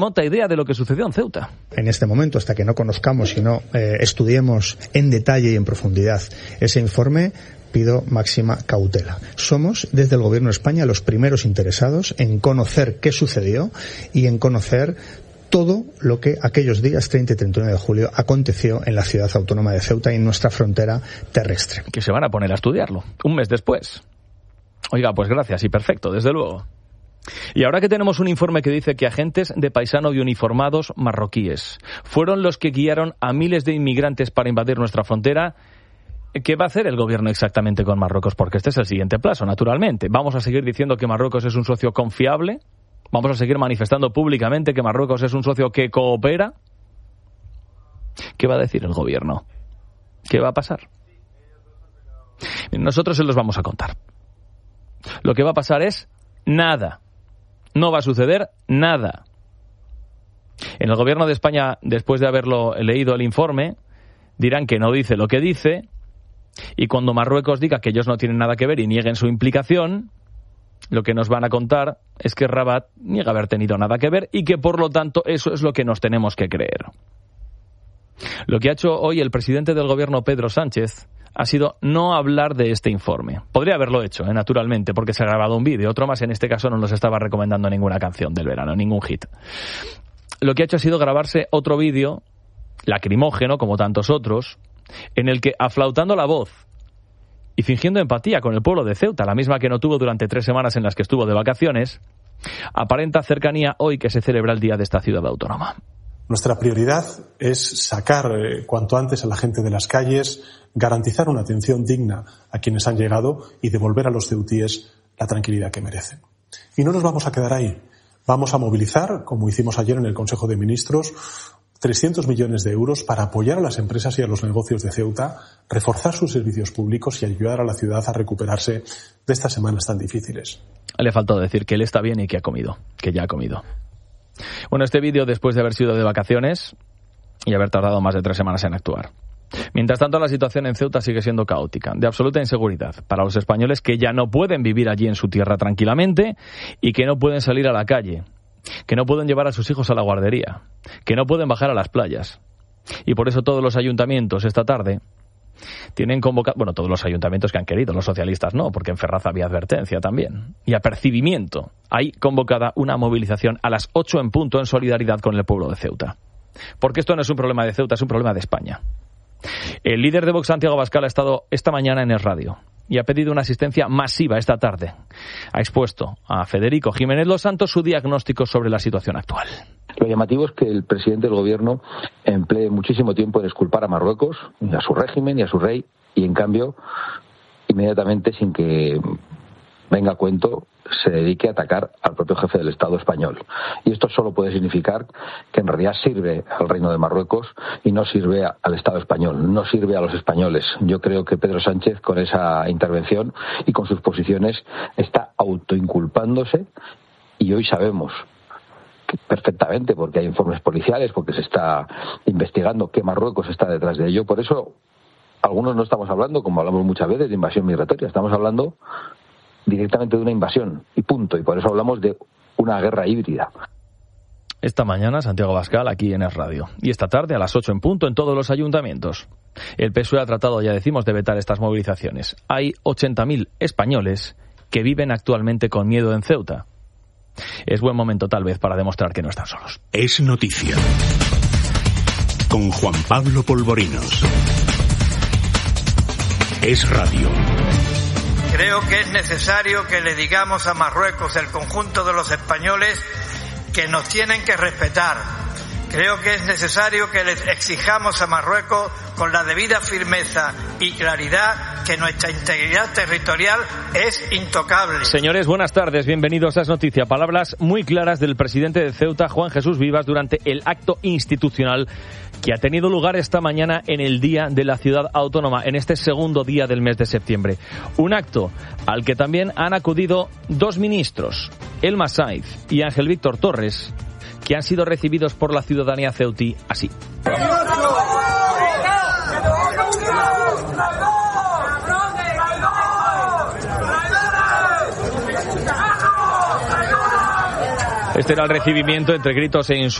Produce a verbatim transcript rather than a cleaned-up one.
remota idea de lo que sucedió en Ceuta. En este momento, hasta que no conozcamos y no eh, estudiemos en detalle y en profundidad ese informe, pido máxima cautela. Somos, desde el Gobierno de España, los primeros interesados en conocer qué sucedió y en conocer todo lo que aquellos días treinta y treinta y uno de julio aconteció en la ciudad autónoma de Ceuta y en nuestra frontera terrestre. Que se van a poner a estudiarlo, un mes después. Oiga, pues gracias y perfecto, desde luego. Y ahora que tenemos un informe que dice que agentes de paisano y uniformados marroquíes fueron los que guiaron a miles de inmigrantes para invadir nuestra frontera, ¿qué va a hacer el gobierno exactamente con Marruecos? Porque este es el siguiente paso, naturalmente. ¿Vamos a seguir diciendo que Marruecos es un socio confiable? ¿Vamos a seguir manifestando públicamente que Marruecos es un socio que coopera? ¿Qué va a decir el gobierno? ¿Qué va a pasar? Nosotros se los vamos a contar. Lo que va a pasar es nada. No va a suceder nada. En el gobierno de España, después de haberlo leído el informe, dirán que no dice lo que dice, y cuando Marruecos diga que ellos no tienen nada que ver y nieguen su implicación, lo que nos van a contar es que Rabat niega haber tenido nada que ver y que, por lo tanto, eso es lo que nos tenemos que creer. Lo que ha hecho hoy el presidente del gobierno, Pedro Sánchez, ha sido no hablar de este informe. Podría haberlo hecho, ¿eh? naturalmente, porque se ha grabado un vídeo. Otro más, en este caso, no nos estaba recomendando ninguna canción del verano, ningún hit. Lo que ha hecho ha sido grabarse otro vídeo, lacrimógeno, como tantos otros, en el que, aflautando la voz y fingiendo empatía con el pueblo de Ceuta, la misma que no tuvo durante tres semanas en las que estuvo de vacaciones, aparenta cercanía hoy que se celebra el día de esta ciudad autónoma. Nuestra prioridad es sacar eh, cuanto antes a la gente de las calles, garantizar una atención digna a quienes han llegado y devolver a los ceutíes la tranquilidad que merecen. Y no nos vamos a quedar ahí. Vamos a movilizar, como hicimos ayer en el Consejo de Ministros, trescientos millones de euros para apoyar a las empresas y a los negocios de Ceuta, reforzar sus servicios públicos y ayudar a la ciudad a recuperarse de estas semanas tan difíciles. Le faltó decir que él está bien y que ha comido, que ya ha comido. Bueno, este vídeo, después de haber sido de vacaciones y haber tardado más de tres semanas en actuar. Mientras tanto, la situación en Ceuta sigue siendo caótica, de absoluta inseguridad para los españoles que ya no pueden vivir allí en su tierra tranquilamente y que no pueden salir a la calle, que no pueden llevar a sus hijos a la guardería, que no pueden bajar a las playas. Y por eso todos los ayuntamientos esta tarde tienen convocado, bueno, todos los ayuntamientos que han querido, los socialistas no, porque en Ferraz había advertencia también, y apercibimiento, hay convocada una movilización a las ocho en punto en solidaridad con el pueblo de Ceuta. Porque esto no es un problema de Ceuta, es un problema de España. El líder de Vox, Santiago Abascal, ha estado esta mañana en Es Radio y ha pedido una asistencia masiva esta tarde. Ha expuesto a Federico Jiménez Los Santos su diagnóstico sobre la situación actual. Lo llamativo es que el presidente del gobierno emplee muchísimo tiempo en exculpar a Marruecos, a su régimen y a su rey, y en cambio, inmediatamente, sin que venga a cuento, se dedique a atacar al propio jefe del Estado español. Y esto solo puede significar que en realidad sirve al Reino de Marruecos y no sirve al Estado español, no sirve a los españoles. Yo creo que Pedro Sánchez, con esa intervención y con sus posiciones, está autoinculpándose, y hoy sabemos perfectamente, porque hay informes policiales, porque se está investigando, que Marruecos está detrás de ello. Por eso algunos no estamos hablando, como hablamos muchas veces, de invasión migratoria, estamos hablando directamente de una invasión, y punto. Y por eso hablamos de una guerra híbrida. Esta mañana Santiago Abascal aquí en Es Radio, y esta tarde a las ocho en punto en todos los ayuntamientos. El P S O E ha tratado, ya decimos, de vetar estas movilizaciones. Hay ochenta mil españoles que viven actualmente con miedo en Ceuta. Es buen momento tal vez para demostrar que no están solos. Es noticia con Juan Pablo Polvorinos. Es Radio. Creo que es necesario que le digamos a Marruecos, el conjunto de los españoles, que nos tienen que respetar. Creo que es necesario que les exijamos a Marruecos, con la debida firmeza y claridad, que nuestra integridad territorial es intocable. Señores, buenas tardes, bienvenidos a Es Noticia. Palabras muy claras del presidente de Ceuta, Juan Jesús Vivas, durante el acto institucional que ha tenido lugar esta mañana en el Día de la Ciudad Autónoma, en este segundo día del mes de septiembre. Un acto al que también han acudido dos ministros, Elma Saiz y Ángel Víctor Torres, que han sido recibidos por la ciudadanía ceutí así. Este era el recibimiento entre gritos e insultos